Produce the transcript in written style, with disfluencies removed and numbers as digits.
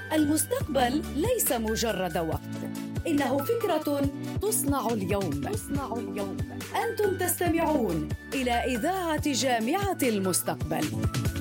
المستقبل ليس مجرد وقت، إنه فكرة تصنع اليوم. أنتم تستمعون إلى إذاعة جامعة المستقبل.